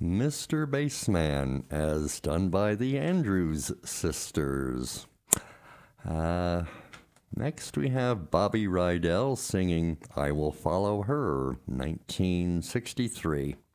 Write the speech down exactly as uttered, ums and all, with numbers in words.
Mister Bassman, as done by the Andrews Sisters. Uh, next we have Bobby Rydell singing I Will Follow Her, nineteen sixty-three.